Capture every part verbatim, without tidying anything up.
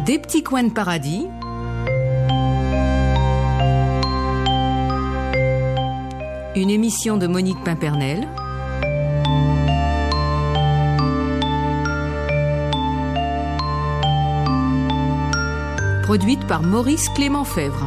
Des petits coins de paradis. Une émission de Monique Pimpernel. Produite par Maurice Clément-Fèvre.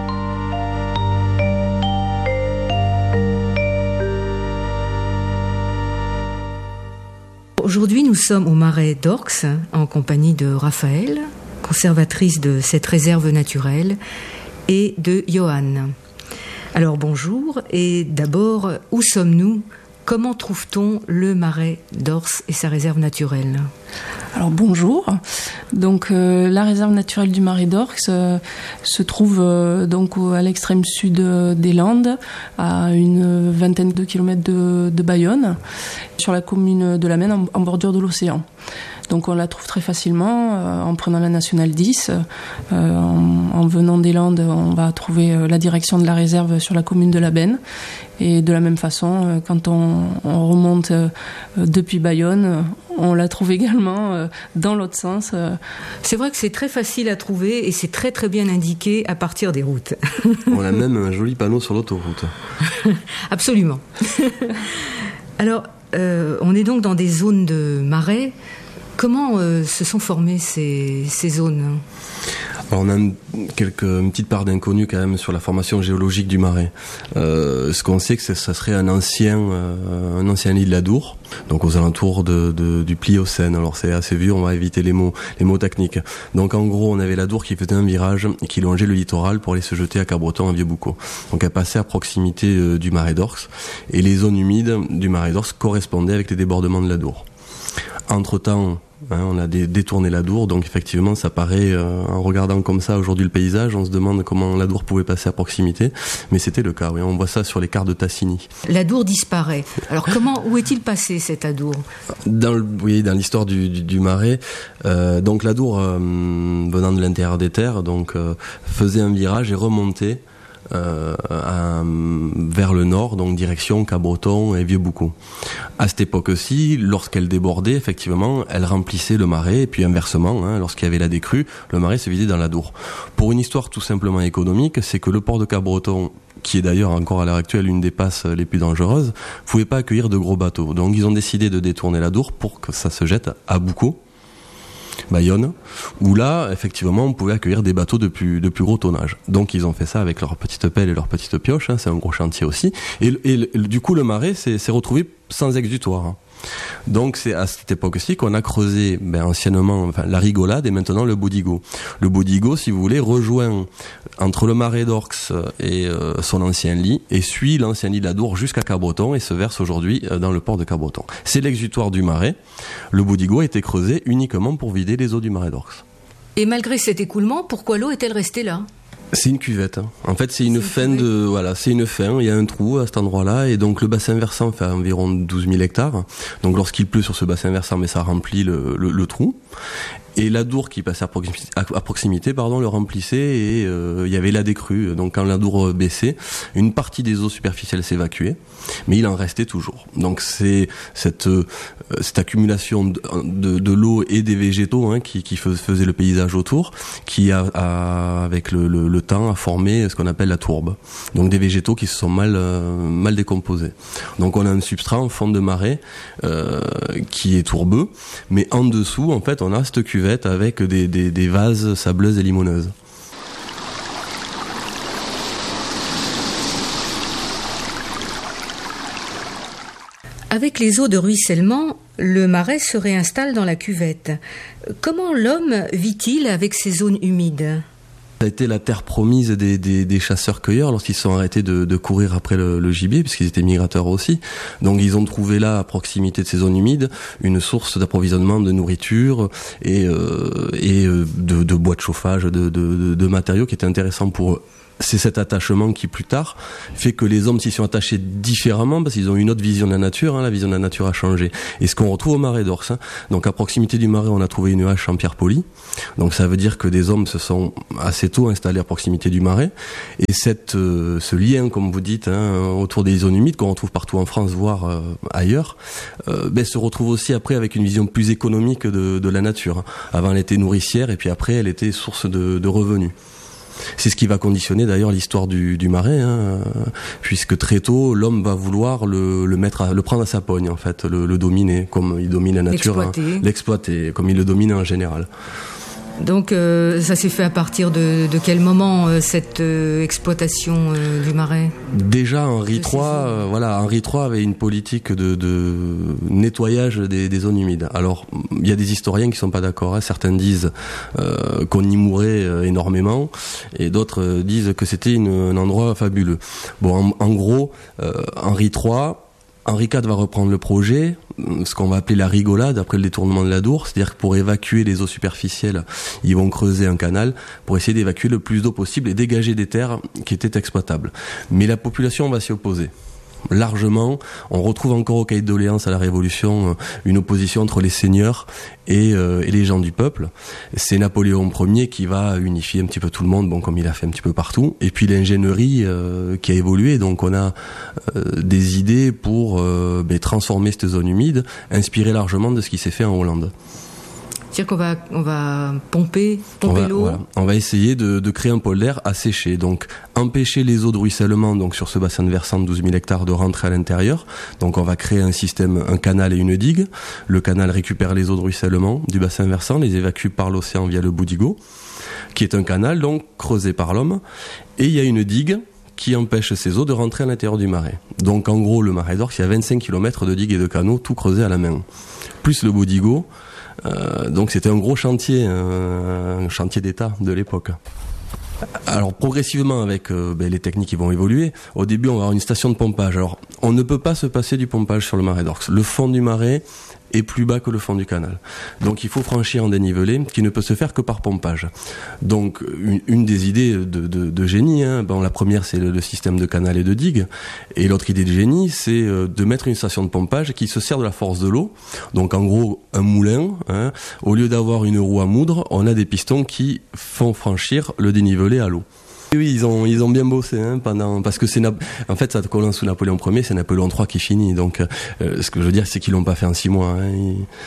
Aujourd'hui, nous sommes au marais d'Orx, en compagnie de Raphaël, conservatrice de cette réserve naturelle, et de Johan. Alors bonjour, et d'abord, où sommes-nous ? Comment trouve-t-on le marais d'Orx et sa réserve naturelle ? Alors bonjour, donc euh, la réserve naturelle du marais d'Orx euh, se trouve euh, donc au, à l'extrême sud euh, des Landes, à une vingtaine de kilomètres de, de Bayonne, sur la commune de la Maine, en, en bordure de l'océan. Donc on la trouve très facilement euh, en prenant la nationale dix. Euh, en, en venant des Landes, on va trouver euh, la direction de la réserve sur la commune de la Benne. Et de la même façon, euh, quand on, on remonte euh, depuis Bayonne, on la trouve également euh, dans l'autre sens. Euh. C'est vrai que c'est très facile à trouver et c'est très très bien indiqué à partir des routes. On a même un joli panneau sur l'autoroute. Absolument. Alors, euh, on est donc dans des zones de marais. Comment euh, se sont formées ces, ces zones ? Alors on a une, quelques, une petite part d'inconnu quand même sur la formation géologique du marais. Euh, ce qu'on sait, que ça, ça serait un ancien, euh, un ancien lit de l'Adour, donc aux alentours de, de, du Pliocène. Alors c'est assez vieux, on va éviter les mots, les mots techniques. Donc en gros, on avait l'Adour qui faisait un virage et qui longeait le littoral pour aller se jeter à Cabreton, à Vieux-Boucau. Donc elle passait à proximité euh, du marais d'Orx, et les zones humides du marais d'Orx correspondaient avec les débordements de l'Adour. Entre-temps, hein, on a dé- détourné l'Adour, donc effectivement ça paraît, euh, en regardant comme ça aujourd'hui le paysage, on se demande comment l'Adour pouvait passer à proximité, mais c'était le cas, oui, on voit ça sur les cartes de Tassigny. L'Adour disparaît. Alors comment, où est-il passé cet Adour ? Dans, le, oui, dans l'histoire du, du, du marais, euh, donc l'Adour, euh, venant de l'intérieur des terres, donc euh, faisait un virage et remontait Euh, à, vers le nord, donc direction Cabreton et Vieux-Boucau. À cette époque-ci, lorsqu'elle débordait, effectivement, elle remplissait le marais, et puis inversement, hein, lorsqu'il y avait la décrue, le marais se vidait dans l'Adour. Pour une histoire tout simplement économique, c'est que le port de Cabreton, qui est d'ailleurs encore à l'heure actuelle une des passes les plus dangereuses, pouvait pas accueillir de gros bateaux. Donc ils ont décidé de détourner l'Adour pour que ça se jette à Boucau, Bayonne, où là, effectivement, on pouvait accueillir des bateaux de plus, de plus gros tonnage. Donc, ils ont fait ça avec leur petite pelle et leur petite pioche, hein, c'est un gros chantier aussi. Et, et, et du coup, le marais s'est, s'est retrouvé sans exutoire. Hein. Donc, c'est à cette époque-ci qu'on a creusé, ben, anciennement, enfin, la rigolade et maintenant le Boudigo. Le Boudigo, si vous voulez, rejoint entre le marais d'Orx et euh, son ancien lit, et suit l'ancien lit de l'Adour jusqu'à Cabreton et se verse aujourd'hui euh, dans le port de Cabreton. C'est l'exutoire du marais. Le Boudigo a été creusé uniquement pour vider les eaux du marais d'Orx. Et malgré cet écoulement, pourquoi l'eau est-elle restée là ? C'est une cuvette. Hein. En fait, c'est une c'est fin une de, voilà, c'est une fin. Il y a un trou à cet endroit-là, et donc le bassin versant fait environ douze mille hectares. Donc, lorsqu'il pleut sur ce bassin versant, mais ça remplit le, le, le trou. Et l'Adour qui passait à proximité, à proximité pardon, le remplissait, et euh, il y avait la décrue. Donc quand l'Adour baissait, une partie des eaux superficielles s'évacuait, mais il en restait toujours. Donc c'est cette, euh, cette accumulation de, de, de l'eau et des végétaux, hein, qui, qui faisait le paysage autour, qui a, a avec le, le, le temps a formé ce qu'on appelle la tourbe. Donc des végétaux qui se sont mal, euh, mal décomposés. Donc on a un substrat en fond de marais euh, qui est tourbeux, mais en dessous, en fait, on a cette cuvette avec des, des, des vases sableuses et limoneuses. Avec les eaux de ruissellement, le marais se réinstalle dans la cuvette. Comment l'homme vit-il avec ces zones humides ? Ça a été la terre promise des, des, des chasseurs-cueilleurs lorsqu'ils sont arrêtés de, de courir après le, le gibier, puisqu'ils étaient migrateurs aussi. Donc ils ont trouvé là, à proximité de ces zones humides, une source d'approvisionnement de nourriture et, euh, et de, de bois de chauffage, de, de, de, de matériaux qui étaient intéressants pour eux. C'est cet attachement qui, plus tard, fait que les hommes s'y sont attachés différemment, parce qu'ils ont une autre vision de la nature, hein, la vision de la nature a changé. Et ce qu'on retrouve au marais d'Orx, hein, donc à proximité du marais, on a trouvé une hache en pierre polie. Donc ça veut dire que des hommes se sont assez tôt installés à proximité du marais. Et cette, euh, ce lien, comme vous dites, hein, autour des zones humides qu'on retrouve partout en France, voire euh, ailleurs, euh, ben, se retrouve aussi après avec une vision plus économique de, de la nature. Avant, elle était nourricière et puis après, elle était source de, de revenus. C'est ce qui va conditionner d'ailleurs l'histoire du, du marais, hein, puisque très tôt l'homme va vouloir le, le mettre, à, le prendre à sa pogne en fait, le, le dominer comme il domine la nature, l'exploiter, hein, l'exploiter comme il le domine en général. Donc euh, ça s'est fait à partir de, de quel moment euh, cette euh, exploitation euh, du marais ? Déjà Henri trois, euh, voilà, Henri trois avait une politique de, de nettoyage des, des zones humides. Alors il y a des historiens qui sont pas d'accord. Hein. Certains disent euh, qu'on y mourait euh, énormément, et d'autres euh, disent que c'était une, un endroit fabuleux. Bon, en, en gros, euh, Henri trois. Henri quatre va reprendre le projet, ce qu'on va appeler la rigolade après le détournement de l'Adour, c'est-à-dire que pour évacuer les eaux superficielles, ils vont creuser un canal pour essayer d'évacuer le plus d'eau possible et dégager des terres qui étaient exploitables. Mais la population va s'y opposer. Largement, on retrouve encore au cahier de doléances à la Révolution une opposition entre les seigneurs et, euh, et les gens du peuple. C'est Napoléon Ier qui va unifier un petit peu tout le monde, bon, comme il a fait un petit peu partout. Et puis l'ingénierie euh, qui a évolué, donc on a euh, des idées pour euh, ben, transformer cette zone humide, inspirée largement de ce qui s'est fait en Hollande. C'est-à-dire qu'on va, on va pomper, pomper on va, l'eau. Voilà. On va essayer de, de créer un pôle d'air asséché. Donc, empêcher les eaux de ruissellement, donc sur ce bassin de versant de douze mille hectares, de rentrer à l'intérieur. Donc, on va créer un système, un canal et une digue. Le canal récupère les eaux de ruissellement du bassin versant, les évacue par l'océan via le Boudigo, qui est un canal, donc, creusé par l'homme. Et il y a une digue qui empêche ces eaux de rentrer à l'intérieur du marais. Donc, en gros, le marais d'Orx, il y a vingt-cinq kilomètres de digues et de canaux, tout creusé à la main. Plus le Boudigo. Euh, donc c'était un gros chantier, un chantier d'État de l'époque. Alors progressivement avec euh, ben, les techniques qui vont évoluer, au début on va avoir une station de pompage. Alors on ne peut pas se passer du pompage sur le marais d'Orx. Le fond du marais est plus bas que le fond du canal. Donc il faut franchir un dénivelé qui ne peut se faire que par pompage. Donc une, une des idées de, de, de génie, hein, bon, la première c'est le, le système de canal et de digue, et l'autre idée de génie c'est euh, de mettre une station de pompage qui se sert de la force de l'eau. Donc en gros un moulin, hein, au lieu d'avoir une roue à moudre, on a des pistons qui font franchir le dénivelé à l'eau. Oui, ils ont ils ont bien bossé hein, pendant parce que c'est en fait ça commence sous Napoléon Ier, c'est Napoléon trois qui finit. Donc euh, ce que je veux dire c'est qu'ils l'ont pas fait en six mois. Hein,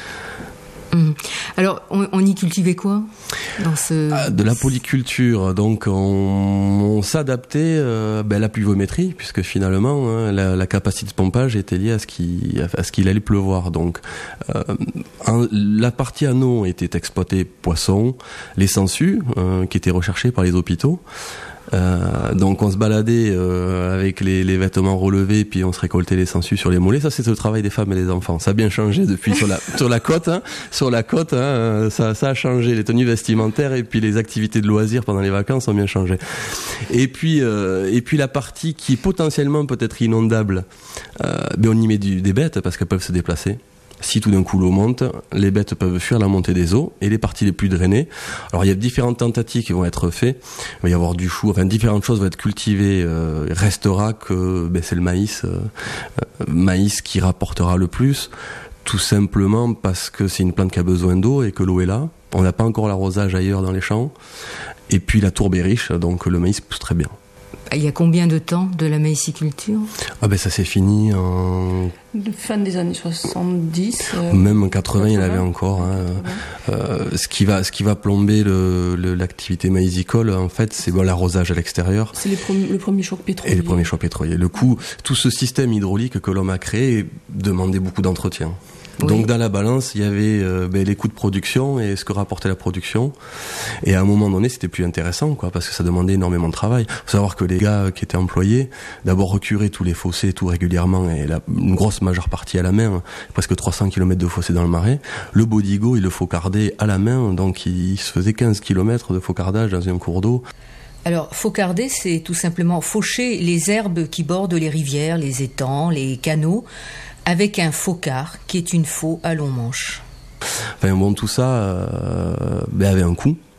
ils... mmh. Alors on, on y cultivait quoi dans ce ah, de la polyculture. Donc on, on s'adaptait euh, ben, à la pluviométrie puisque finalement hein, la, la capacité de pompage était liée à ce qui à ce qu'il allait pleuvoir. Donc euh, en, la partie anneau était exploitée poisson, les sangsues euh, qui étaient recherchés par les hôpitaux. Euh, donc on se baladait euh, avec les, les vêtements relevés puis on se récoltait les sangsues sur les mollets. Ça c'est le travail des femmes et des enfants. Ça a bien changé depuis sur la sur la côte. Hein, sur la côte, hein, ça, ça a changé. Les tenues vestimentaires et puis les activités de loisirs pendant les vacances ont bien changé. Et puis euh, et puis la partie qui potentiellement peut être inondable, euh, ben on y met du, des bêtes parce qu'elles peuvent se déplacer. Si tout d'un coup l'eau monte, les bêtes peuvent fuir la montée des eaux et les parties les plus drainées. Alors il y a différentes tentatives qui vont être faites. Il va y avoir du chou, enfin différentes choses vont être cultivées. Euh, il restera que ben, c'est le maïs, euh, maïs qui rapportera le plus, tout simplement parce que c'est une plante qui a besoin d'eau et que l'eau est là. On n'a pas encore l'arrosage ailleurs dans les champs. Et puis la tourbe est riche, donc le maïs pousse très bien. Il y a combien de temps de la maïsiculture ? Ah ben ça s'est fini en... fin des années soixante-dix. Euh, Même en quatre-vingts, il y en avait encore. Hein. Euh, ce qui va, ce qui va plomber le, le, l'activité maïsicole, en fait, c'est bon, l'arrosage à l'extérieur. C'est les prom- le premier choc pétrolier. Et les premiers chocs pétroliers. Le coup, tout ce système hydraulique que l'homme a créé demandait beaucoup d'entretien. Oui. Donc dans la balance, il y avait euh, ben, les coûts de production et ce que rapportait la production. Et à un moment donné, c'était plus intéressant, quoi, parce que ça demandait énormément de travail. Faut savoir que les gars qui étaient employés, d'abord recuraient tous les fossés, tout régulièrement, et la, une grosse majeure partie à la main, presque trois cents kilomètres de fossés dans le marais. Le Boudigo, il le faucardait à la main, donc il, il se faisait quinze kilomètres de faucardage dans un cours d'eau. Alors, faucarder, c'est tout simplement faucher les herbes qui bordent les rivières, les étangs, les canaux, avec un faucard, qui est une faux à long manche. Enfin bon, tout ça euh, ben, avait un coût.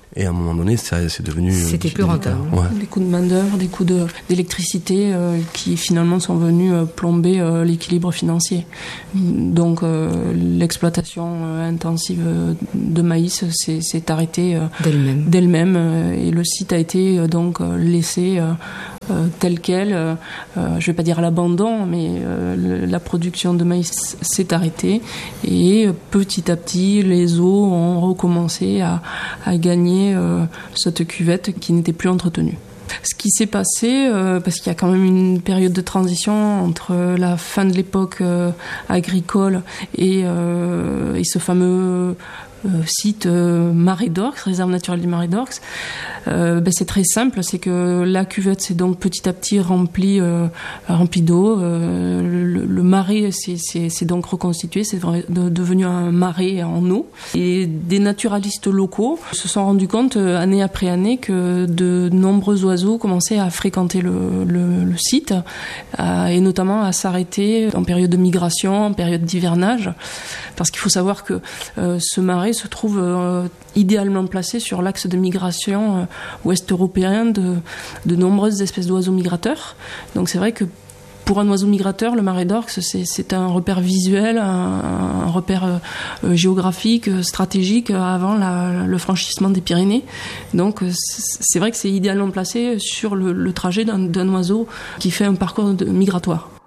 Et à un moment donné, ça, c'est devenu... C'était plus rentable. Ouais. Des coûts de main-d'œuvre, des coûts de, d'électricité euh, qui finalement sont venus euh, plomber euh, l'équilibre financier. Donc euh, l'exploitation euh, intensive de maïs s'est, s'est arrêtée euh, d'elle-même. d'elle-même euh, et le site a été euh, donc euh, laissé euh, euh, tel quel. Euh, je ne vais pas dire à l'abandon, mais euh, le, la production de maïs s'est arrêtée et euh, petit à petit les eaux ont recommencé à, à gagner euh, cette cuvette qui n'était plus entretenue. Ce qui s'est passé, euh, parce qu'il y a quand même une période de transition entre la fin de l'époque euh, agricole et, euh, et ce fameux euh, site euh, Marais d'Orx, réserve naturelle du Marais d'Orx, euh, ben c'est très simple, c'est que la cuvette s'est donc petit à petit remplie, euh, remplie d'eau. Euh, le, le marais s'est, s'est, s'est donc reconstitué, c'est devenu un marais en eau. Et des naturalistes locaux se sont rendus compte, euh, année après année, que de nombreux oiseaux commençaient à fréquenter le, le, le site, à, et notamment à s'arrêter en période de migration, en période d'hivernage, parce qu'il faut savoir que euh, ce marais se trouve euh, idéalement placé sur l'axe de migration euh, ouest européen de, de nombreuses espèces d'oiseaux migrateurs. Donc c'est vrai que pour un oiseau migrateur, le Marais d'Orx, c'est, c'est un repère visuel, un, un repère euh, géographique, stratégique avant la, le franchissement des Pyrénées. Donc c'est vrai que c'est idéalement placé sur le, le trajet d'un, d'un oiseau qui fait un parcours de, migratoire.